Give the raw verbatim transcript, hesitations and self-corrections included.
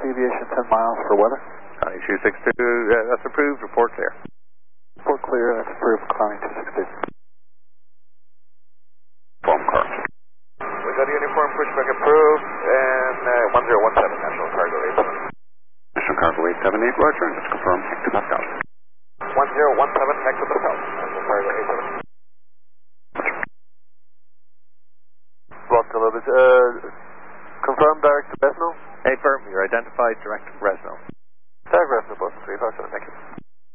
deviation ten miles for weather. Connie two six two, uh, that's approved, report clear. Report clear, that's approved, Connie two six two. Form car. We got uniform pushback approved, and uh, one zero one seven, National Cargo eight seven. National Cargo eight seven eight, Roger, and let's confirm heck to the south. one zero one seven, heck to the south, National Cargo eight seven. Boston Lobis, uh, confirm direct to Besno? Hey, firm, you're identified direct to Fresno. Direct Fresno, Boston three five seven, thank you.